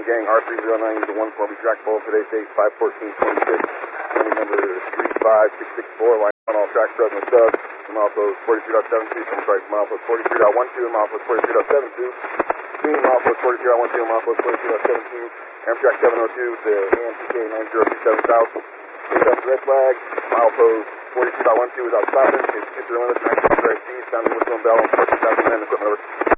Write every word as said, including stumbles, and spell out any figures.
nine gang, R three zero nine to one four. We track full today's date, five fourteen twenty-six. County number three five six six four. Line on all tracks present with subs. Milepost forty-three point seven two. I'm sorry, milepost forty-three point one two and milepost forty-three point seven two. Between milepost forty-three point one two and milepost forty-three point seventeen. Amtrak seven oh two to A M T K nine zero two seven south. Take up the red flag. Milepost forty-three point one two without stopping. It's future limits, maximum direct speed. Sounding whistle and bell on fourteen thousand men equipment over.